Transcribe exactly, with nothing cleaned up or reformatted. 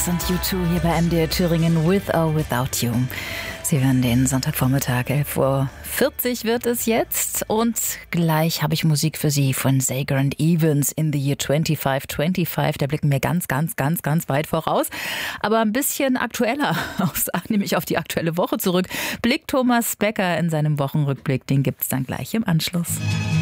und U zwei hier bei M D R Thüringen, With or Without You. Sie hören den Sonntagvormittag, elf Uhr vierzig wird es jetzt. Und gleich habe ich Musik für Sie von Sager and Evans in the Year twenty-five twenty-five. Da blicken wir ganz, ganz, ganz, ganz weit voraus. Aber ein bisschen aktueller, nämlich auf die aktuelle Woche zurück, blickt Thomas Becker in seinem Wochenrückblick. Den gibt es dann gleich im Anschluss.